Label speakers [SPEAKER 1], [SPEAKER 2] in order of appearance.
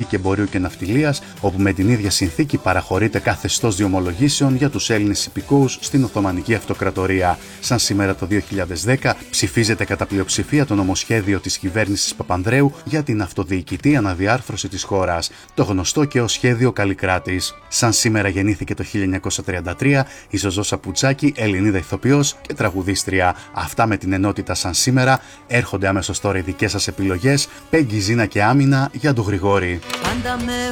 [SPEAKER 1] Πολιτική Εμπορίου και Ναυτιλίας, όπου με την ίδια συνθήκη παραχωρείται καθεστώς διομολογήσεων για τους Έλληνες υπηκόους στην Οθωμανική Αυτοκρατορία. Σαν σήμερα το 2010 ψηφίζεται κατά πλειοψηφία το νομοσχέδιο της κυβέρνησης Παπανδρέου για την αυτοδιοικητή αναδιάρθρωση της χώρας, το γνωστό και ως σχέδιο Καλλικράτης. Σαν σήμερα γεννήθηκε το 1933 η Ζωζό Σαπουτσάκη, Ελληνίδα ηθοποιός και τραγουδίστρια. Αυτά με την ενότητα σαν σήμερα. Έρχονται αμέσως τώρα οι δικές σας επιλογές. Πέγγι, Ζήνα και Άμυνα για τον Γρηγόρη.